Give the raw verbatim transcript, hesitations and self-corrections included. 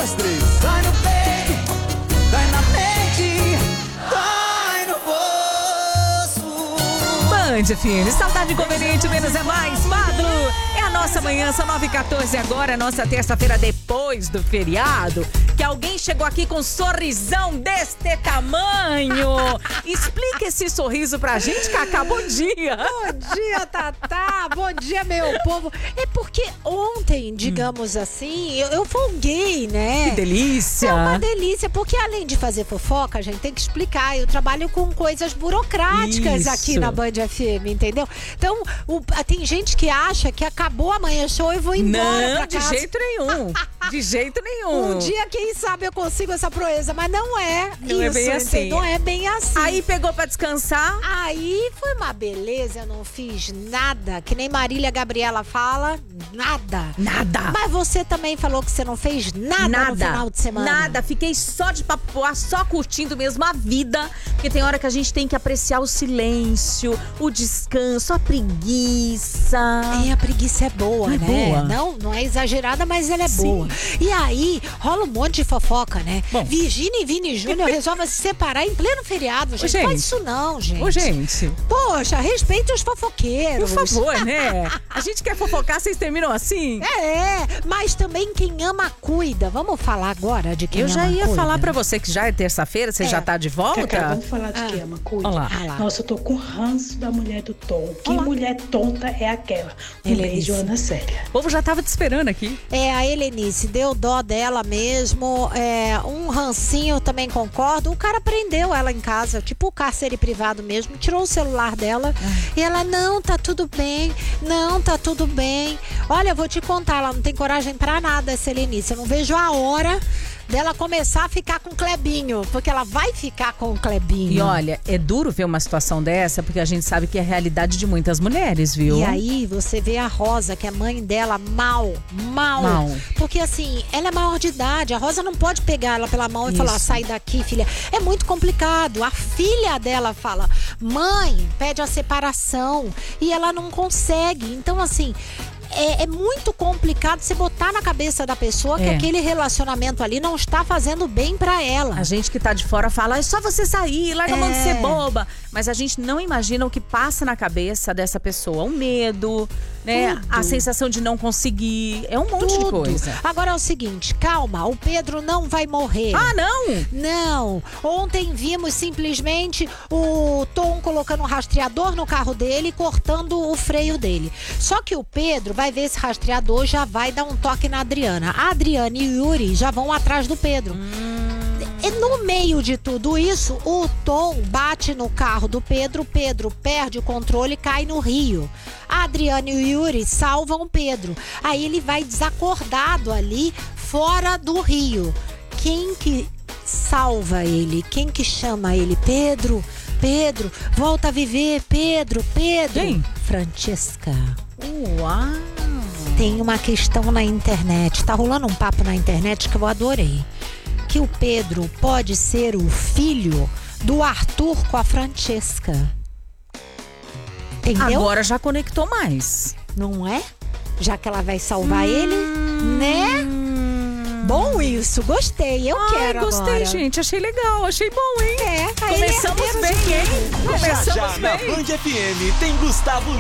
nós três. Dói no peito, dói na mente, dói no bolso. Band, filho, saudade inconveniente, menos é mais, Madro. É a nossa manhã, são nove e quatorze agora, é nossa terça-feira depois do feriado. Que alguém chegou aqui com um sorrisão deste tamanho. Explica esse sorriso pra gente, Cacá. Bom dia. Bom dia, Tatá. Bom dia, meu povo. É porque ontem, digamos hum. assim, eu, eu folguei, né? Que delícia. É uma delícia, porque além de fazer fofoca, a gente tem que explicar. Eu trabalho com coisas burocráticas Isso. aqui na Band F M, entendeu? Então, o, tem gente que acha que acabou amanhã show e vou embora Não, pra de casa. jeito nenhum. De jeito nenhum. Um dia, quem sabe, eu consigo essa proeza, mas não é não isso. É bem assim. Não é bem assim. Aí pegou pra descansar? Aí foi uma beleza, eu não fiz nada. Que nem Marília Gabriela fala, nada. Nada. Mas você também falou que você não fez nada, nada no final de semana. Nada, fiquei só de papo voar, só curtindo mesmo a vida. Porque tem hora que a gente tem que apreciar o silêncio, o descanso, a preguiça. É, a preguiça é boa, é né? Boa. Não, não é exagerada, mas ela é Sim. boa. E aí, rola um monte de fofoca, né? Bom. Virgínia e Vini Júnior resolvem se separar em pleno feriado. Gente, Ô, gente. Não faz isso não, gente. Ô, gente. Poxa, respeita os fofoqueiros. Por favor, né? A gente quer fofocar, vocês terminam assim? É, mas também quem ama cuida. Vamos falar agora de quem Eu ama já ia cuida. falar pra você que já é terça-feira, você É. já tá de volta? Cacá, vamos falar de Ah. quem ama cuida. Olá. Ah lá. Nossa, eu tô com ranço da mulher do Tom. Que Olá. mulher tonta é aquela? Um Helenice. beijo, Ana Célia. O povo já tava te esperando aqui. É, a Helenice deu dó dela mesmo, é, um rancinho, também concordo. O cara prendeu ela em casa, tipo o cárcere privado mesmo, tirou o celular dela e ela, não, tá tudo bem, não, tá tudo bem. Olha, eu vou te contar, ela não tem coragem pra nada, essa Helenice. Eu não vejo a hora dela começar a ficar com o Clebinho, porque ela vai ficar com o Clebinho. E olha, é duro ver uma situação dessa, porque a gente sabe que é a realidade de muitas mulheres, viu? E aí você vê a Rosa, que é mãe dela, mal, mal. Mal. Porque assim, ela é maior de idade. A Rosa não pode pegar ela pela mão e Isso. falar, sai daqui, filha. É muito complicado. A filha dela fala, mãe, pede a separação. E ela não consegue. Então assim... É, é muito complicado você botar na cabeça da pessoa que É. aquele relacionamento ali não está fazendo bem pra ela. A gente que tá de fora fala, é só você sair, larga a mão de É. ser boba. Mas a gente não imagina o que passa na cabeça dessa pessoa. O medo, né? Tudo. A sensação de não conseguir. É um monte de Tudo. coisa. Agora é o seguinte, calma, o Pedro não vai morrer. Ah, não? Não, ontem vimos simplesmente o Tom colocando um rastreador no carro dele e cortando o freio dele. Só que o Pedro vai ver esse rastreador, já vai dar um toque na Adriana. A Adriana e o Yuri já vão atrás do Pedro. Hum. E no meio de tudo isso, o Tom bate no carro do Pedro, o Pedro perde o controle e cai no rio. A Adriana e o Yuri salvam o Pedro. Aí ele vai desacordado ali, fora do rio. Quem que salva ele? Quem que chama ele? Pedro, Pedro, volta a viver, Pedro, Pedro. Quem? Francesca. Uau! Tem uma questão na internet, tá rolando um papo na internet que eu adorei. Que o Pedro pode ser o filho do Arthur com a Francesca. Entendeu? Agora já conectou mais. Não é? Já que ela vai salvar ele, né? Bom isso, gostei, eu Ai, quero gostei, agora. gente. Achei legal, achei bom, hein? É, aí Começamos herdeiros bem, de hein? tudo. Já Começamos já na bem. Band F M tem Gustavo